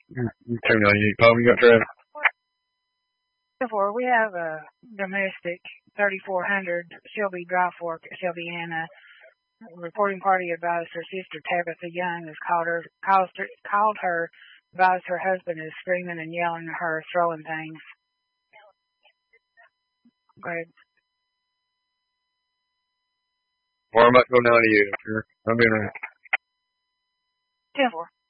You tell me all you need. Paul, you got Travis? We have a domestic 3400 Shelby Dry Fork, Shelbyana. Reporting party advised her sister Tabitha Young has called her, advised her husband is screaming and yelling at her, throwing things. Go ahead. Or I might go 98 up here. I'm in a 10-4.